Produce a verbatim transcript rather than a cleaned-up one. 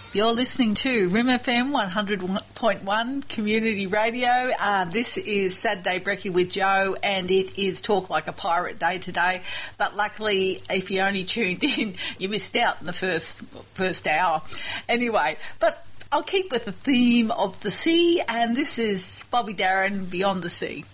You're listening to R I M F M one hundred point one Community Radio. Uh, this is Saturday Brekkie with Joe, and it is Talk Like a Pirate Day today. But luckily, if you only tuned in, you missed out in the first first hour. Anyway, but I'll keep with the theme of the sea, and this is Bobby Darin, Beyond the Sea.